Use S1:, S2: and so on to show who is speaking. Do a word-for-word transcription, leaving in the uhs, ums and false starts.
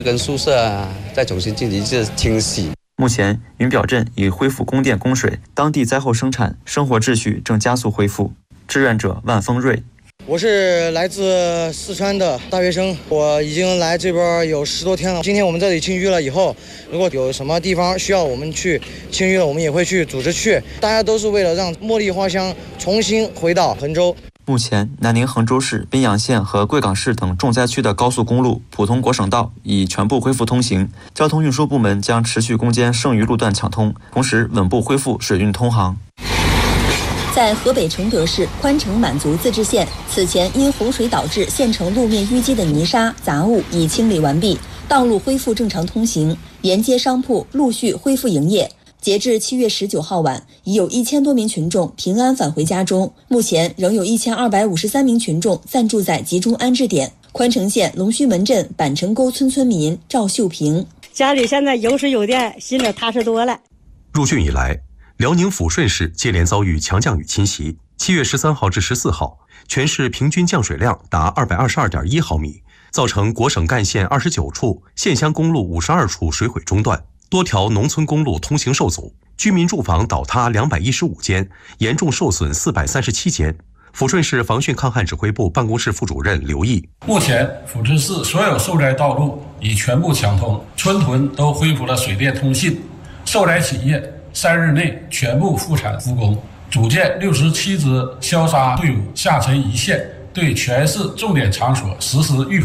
S1: 跟宿舍啊再重新进行一次清洗。
S2: 目前，云表镇已恢复供电供水，当地灾后生产生活秩序正加速恢复。志愿者万峰瑞。
S3: 我是来自四川的大学生，我已经来这边有十多天了。今天我们这里清淤了以后，如果有什么地方需要我们去清淤了，我们也会去组织去。大家都是为了让茉莉花香重新回到衡州。
S2: 目前，南宁衡州市、宾阳县和贵港市等重灾区的高速公路、普通国省道已全部恢复通行，交通运输部门将持续攻坚剩余路段抢通，同时稳步恢复水运通航。
S4: 在河北承德市宽城满族自治县，此前因洪水导致县城路面淤积的泥沙、杂物已清理完毕，道路恢复正常通行，沿街商铺陆续恢复营业。截至七月十九号晚，已有一千多名群众平安返回家中。目前仍有一千二百五十三名群众暂住在集中安置点。宽城县龙须门镇板城沟村村民赵秀平：
S5: 家里现在有水有电，心里踏实多了。
S6: 入汛以来，辽宁抚顺市接连遭遇强降雨侵袭。七月十三号至十四号，全市平均降水量达二百二十二点一毫米，造成国省干线二十九处、县乡公路五十二处水毁中断。多条农村公路通行受阻，居民住房倒塌两百一十五间，严重受损四百三十七间。抚顺市防汛抗旱指挥部办公室副主任刘毅：
S7: 目前，抚顺市所有受灾道路已全部抢通，村屯都恢复了水电通信，受灾企业三日内全部复产复工，组建六十七支消杀队伍下沉一线，对全市重点场所实施预防。